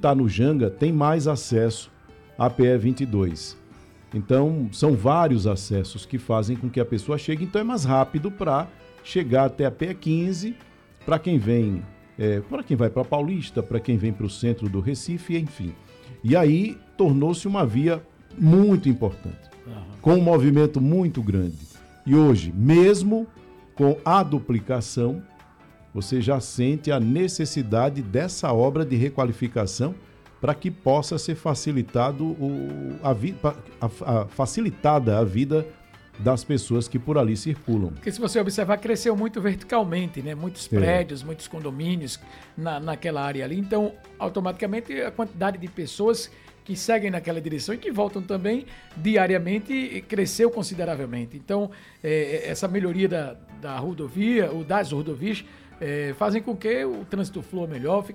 está no Janga tem mais acesso à PE 22. Então, são vários acessos que fazem com que a pessoa chegue. Então, é mais rápido para chegar até a PE 15, para quem vem, para quem vai para Paulista, para quem vem para o centro do Recife, enfim. E aí, tornou-se uma via muito importante, com um movimento muito grande. E hoje, mesmo com a duplicação, você já sente a necessidade dessa obra de requalificação para que possa ser facilitada a vida das pessoas que por ali circulam. Porque se você observar, cresceu muito verticalmente, né? Muitos prédios, muitos condomínios naquela área ali. Então, automaticamente, a quantidade de pessoas que seguem naquela direção e que voltam também diariamente cresceu consideravelmente. Então, essa melhoria da rodovia, ou das rodovias, fazem com que o trânsito flua melhor,